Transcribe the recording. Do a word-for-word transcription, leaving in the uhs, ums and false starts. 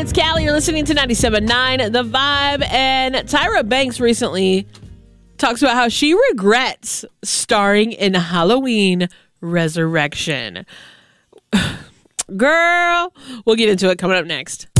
it's Callie. You're listening to ninety-seven point nine The Vibe. And Tyra Banks recently talks about how she regrets starring in Halloween Resurrection. Girl, we'll get into it coming up next.